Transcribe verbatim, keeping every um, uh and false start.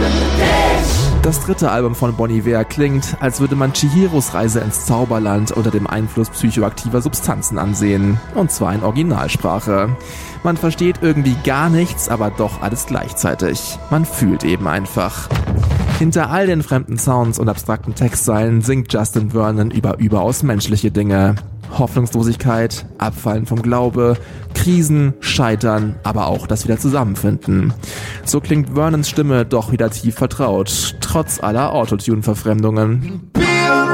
Das dritte Album von Bon Iver klingt, als würde man Chihiros Reise ins Zauberland unter dem Einfluss psychoaktiver Substanzen ansehen. Und zwar in Originalsprache. Man versteht irgendwie gar nichts, aber doch alles gleichzeitig. Man fühlt eben einfach. Hinter all den fremden Sounds und abstrakten Textzeilen singt Justin Vernon über überaus menschliche Dinge. Hoffnungslosigkeit, Abfallen vom Glaube, Krisen, Scheitern, aber auch das Wiederzusammenfinden. So klingt Vernons Stimme doch wieder tief vertraut, trotz aller Autotune-Verfremdungen.